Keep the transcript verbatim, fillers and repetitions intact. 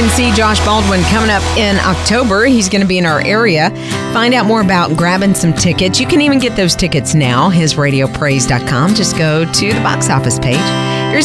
can see Josh Baldwin coming up in October. He's going to be in our area. Find out more about grabbing some tickets. You can even get those tickets now, his radio praise dot com. Just go to the box office page